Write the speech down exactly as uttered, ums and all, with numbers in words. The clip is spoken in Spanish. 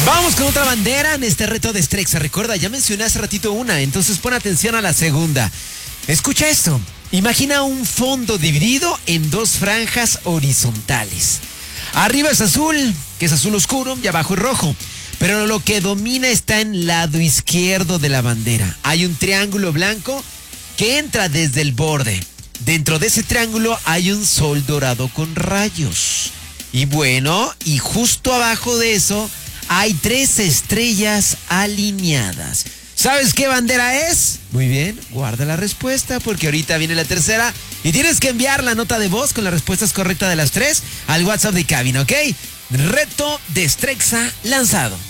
Vamos con otra bandera en este reto de Strexa. Recuerda, ya mencioné hace ratito una, entonces pon atención a la segunda. Escucha esto. Imagina un fondo dividido en dos franjas horizontales. Arriba es azul, que es azul oscuro, y abajo es rojo. Pero lo que domina está en el lado izquierdo de la bandera. Hay un triángulo blanco que entra desde el borde. Dentro de ese triángulo hay un sol dorado con rayos. Y bueno, y justo abajo de eso hay tres estrellas alineadas. ¿Sabes qué bandera es? Muy bien, guarda la respuesta porque ahorita viene la tercera y tienes que enviar la nota de voz con las respuestas correctas de las tres al WhatsApp de cabina, ¿ok? Reto de Strexa lanzado.